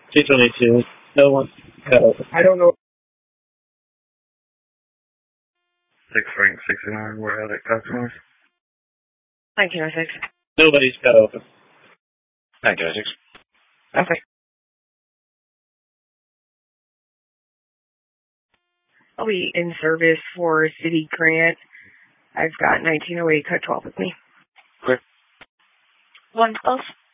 222. No one got open. I don't know. 6 Frank 69, we're at customers. 1906. Nobody's got open. 1906. Okay. I'll be in service for City Grant. I've got 1908 cut 12 with me. Clear. 112.